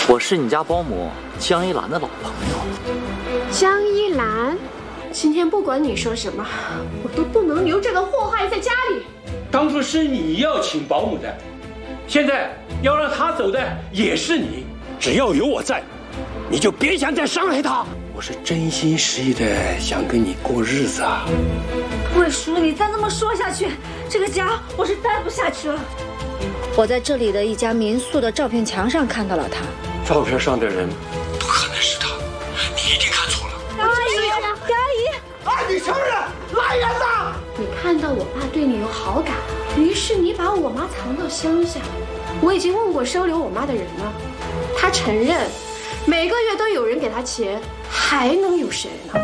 我是你家保姆江一兰的老朋友。 江一兰，今天不管你说什么，我都不能留这个祸害在家里。 当初是你要请保姆的，现在要让他走的也是你。只要有我在，你就别想再伤害他。我是真心实意的想跟你过日子啊。 魏叔，你再这么说下去，这个家我是待不下去了。我在这里的一家民宿的照片墙上看到了他。 照片上的人不可能是他，你一定看错了。 阿姨， 二女承认来人呐！ 你看到我爸对你有好感，于是你把我妈藏到乡下。我已经问过收留我妈的人了，他承认每个月都有人给他钱，还能有谁呢？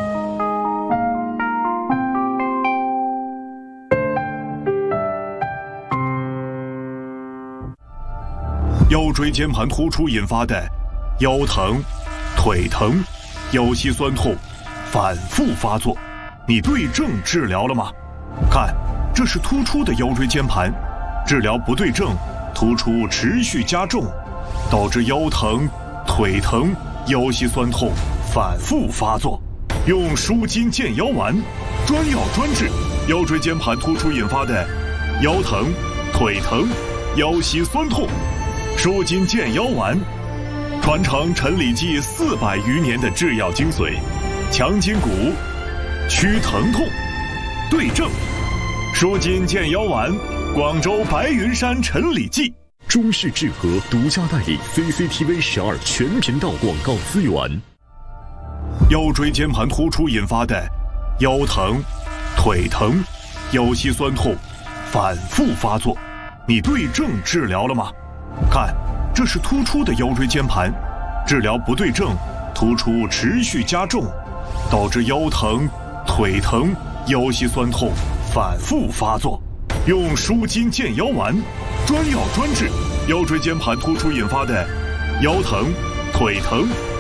腰椎间盘突出引发的腰疼、腿疼、腰膝酸痛反复发作，你对症治疗了吗？看，这是突出的腰椎间盘，治疗不对症，突出持续加重，导致腰疼、腿疼、腰膝酸痛反复发作。用舒筋健腰丸，专药专治腰椎间盘突出引发的腰疼、腿疼、腰膝酸痛。舒筋健腰丸，传承陈李济400余年的制药精髓，强筋骨，祛疼痛，对症。舒筋健腰丸，广州白云山陈李济。 中式制和独家代理 CCTV 12全频道广告资源。 腰椎间盘突出引发的腰疼、腿疼、腰膝酸痛反复发作，你对症治疗了吗？看，这是突出的腰椎间盘，治疗不对症，突出持续加重，导致腰疼、腿疼、腰膝酸痛反复发作。用舒筋健腰丸，专药专治腰椎间盘突出引发的腰疼、腿疼、